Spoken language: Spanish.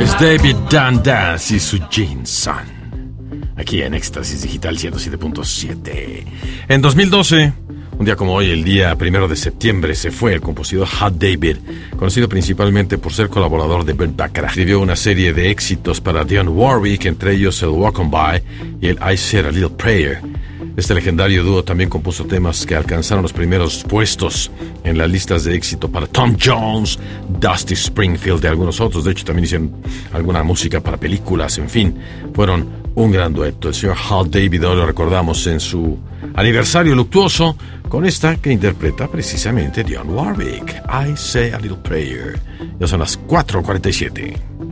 David Dundas y su Jameson, aquí en Éxtasis Digital 107.7. En 2012, un día como hoy, el día 1 de septiembre, se fue el compositor Hal David, conocido principalmente por ser colaborador de Burt Bacharach. Escribió una serie de éxitos para Dionne Warwick, entre ellos el Walk On By y el I Said a Little Prayer. Este legendario dúo también compuso temas que alcanzaron los primeros puestos en las listas de éxito para Tom Jones, Dusty Springfield y algunos otros. De hecho, también hicieron alguna música para películas. En fin, fueron un gran dueto. El señor Hal David hoy lo recordamos en su aniversario luctuoso con esta que interpreta precisamente Dionne Warwick, I Say a Little Prayer. Ya son las 4:47.